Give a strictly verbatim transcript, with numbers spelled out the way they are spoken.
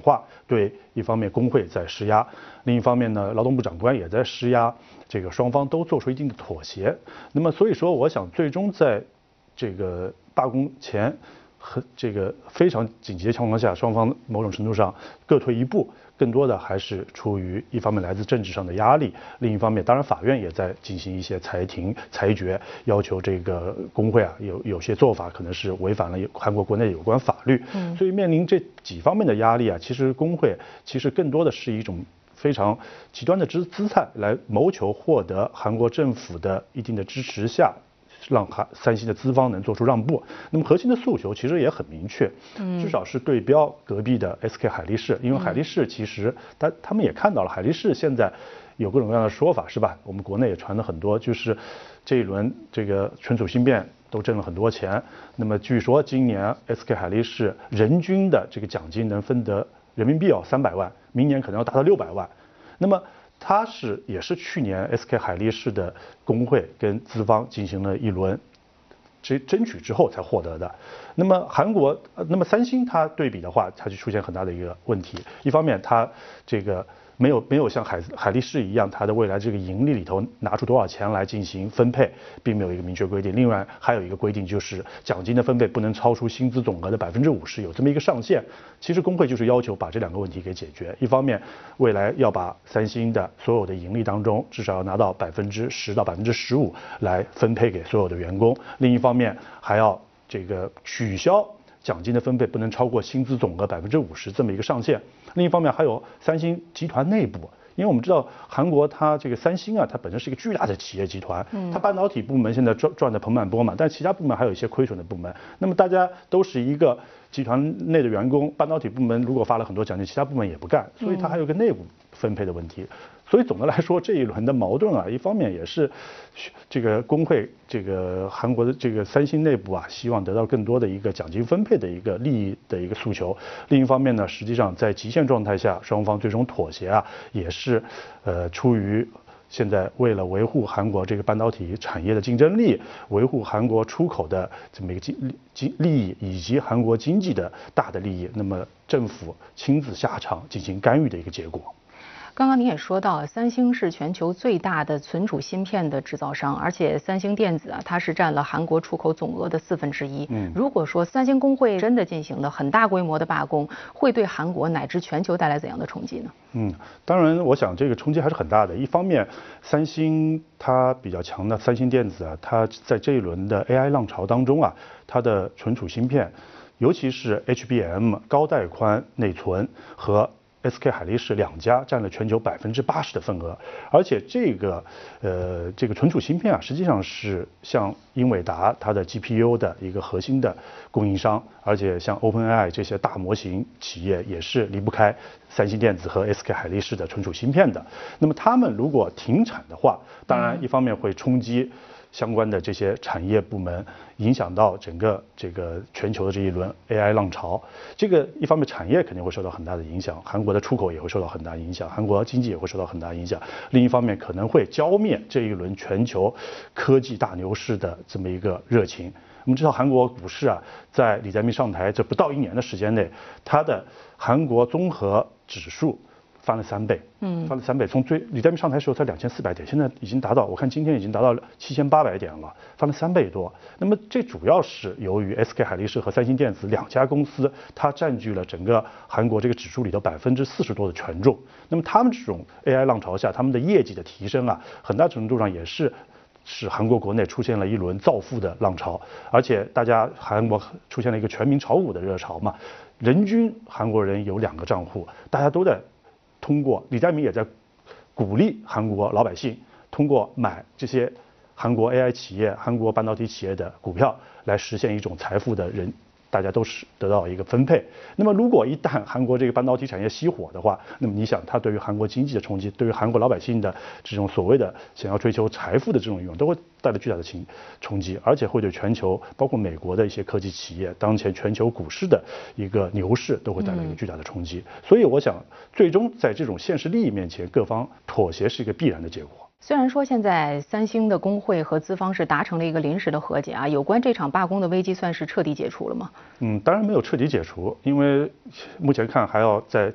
话，对一方面工会在施压，另一方面呢，劳动部长官也在施压，这个双方都做出一定的妥协。那么所以说，我想最终在这个罢工前和这个非常紧急的情况下，双方某种程度上各退一步。更多的还是出于一方面来自政治上的压力，另一方面，当然法院也在进行一些裁庭裁决，要求这个工会啊有有些做法可能是违反了韩国国内有关法律。嗯，所以面临这几方面的压力啊，其实工会其实更多的是一种非常极端的姿姿态，来谋求获得韩国政府的一定的支持下。让韩三星的资方能做出让步，那么核心的诉求其实也很明确，嗯，至少是对标隔壁的 S K 海力士，因为海力士其实他他们也看到了，海力士现在有各种各样的说法，是吧？我们国内也传了很多，就是这一轮这个存储芯片都挣了很多钱，那么据说今年 S K 海力士人均的这个奖金能分得人民币要三百万，明年可能要达到六百万，那么。它是也是去年 S K 海力士的工会跟资方进行了一轮争争取之后才获得的。那么韩国，那么三星它对比的话，它就出现很大的一个问题。一方面，它这个没有没有像海海力士一样，它的未来这个盈利里头拿出多少钱来进行分配，并没有一个明确规定。另外还有一个规定就是奖金的分配不能超出薪资总额的百分之五十，有这么一个上限。其实工会就是要求把这两个问题给解决。一方面，未来要把三星的所有的盈利当中至少要拿到百分之十到百分之十五来分配给所有的员工；另一方面还要这个取消奖金的分配不能超过薪资总额百分之五十这么一个上限。另一方面还有三星集团内部，因为我们知道韩国它这个三星啊，它本身是一个巨大的企业集团，它半导体部门现在赚赚得盆满钵满，但其他部门还有一些亏损的部门。那么大家都是一个集团内的员工，半导体部门如果发了很多奖金，其他部门也不干，所以它还有一个内部分配的问题。所以总的来说，这一轮的矛盾啊，一方面也是这个工会，这个韩国的这个三星内部啊，希望得到更多的一个奖金分配的一个利益的一个诉求；另一方面呢，实际上在极限状态下，双方最终妥协啊，也是呃出于现在为了维护韩国这个半导体产业的竞争力，维护韩国出口的这么一个经经利益，以及韩国经济的大的利益，那么政府亲自下场进行干预的一个结果。 刚刚您也说到，三星是全球最大的存储芯片的制造商，而且三星电子啊，它是占了韩国出口总额的四分之一。嗯，如果说三星工会真的进行了很大规模的罢工，会对韩国乃至全球带来怎样的冲击呢？ 嗯，当然，我想这个冲击还是很大的。一方面，三星它比较强的三星电子啊，它在这一轮的 A I 浪潮当中啊，它的存储芯片，尤其是 H B M 高带宽内存和S K 海力士两家占了全球百分之八十的份额，而且这个呃这个存储芯片啊，实际上是像英伟达它的 G P U 的一个核心的供应商，而且像 OpenAI 这些大模型企业也是离不开三星电子和 S K 海力士的存储芯片的。那么他们如果停产的话，当然一方面会冲击相关的这些产业部门，影响到整个这个全球的这一轮 A I 浪潮。这个一方面产业肯定会受到很大的影响，韩国的出口也会受到很大影响，韩国经济也会受到很大影响。另一方面可能会浇灭这一轮全球科技大牛市的这么一个热情。我们知道韩国股市啊，在李在明上台这不到一年的时间内，它的韩国综合指数翻了三倍，嗯，翻了三倍。从最李在明上台的时候才两千四百点，现在已经达到，我看今天已经达到七千八百点了，翻了三倍多。那么这主要是由于 S K 海力士和三星电子两家公司，它占据了整个韩国这个指数里头百分之四十多的权重。那么他们这种 A I 浪潮下，他们的业绩的提升啊，很大程度上也是使韩国国内出现了一轮造富的浪潮，而且大家韩国出现了一个全民炒股的热潮嘛，人均韩国人有两个账户，大家都在通过，李在明也在鼓励韩国老百姓通过买这些韩国 A I 企业、韩国半导体企业的股票来实现一种财富的人，大家都是得到一个分配。那么如果一旦韩国这个半导体产业熄火的话，那么你想它对于韩国经济的冲击，对于韩国老百姓的这种所谓的想要追求财富的这种欲望，都会带来巨大的冲冲击，而且会对全球包括美国的一些科技企业，当前全球股市的一个牛市都会带来一个巨大的冲击。所以我想，最终在这种现实利益面前，各方妥协是一个必然的结果。 虽然说现在三星的工会和资方是达成了一个临时的和解啊，有关这场罢工的危机算是彻底解除了吗？ 嗯，当然没有彻底解除，因为目前看还要再